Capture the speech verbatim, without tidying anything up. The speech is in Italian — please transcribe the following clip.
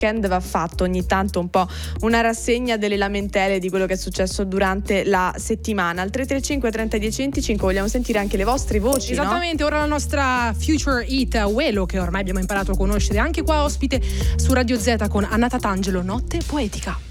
weekend va fatto ogni tanto un po' una rassegna delle lamentele di quello che è successo durante la settimana. Al tre tre cinque trenta dieci venticinque vogliamo sentire anche le vostre voci, esattamente, no? Ora la nostra Future Hit Welo, che ormai abbiamo imparato a conoscere anche qua ospite su Radio Z con Anna Tatangelo, Notte Poetica.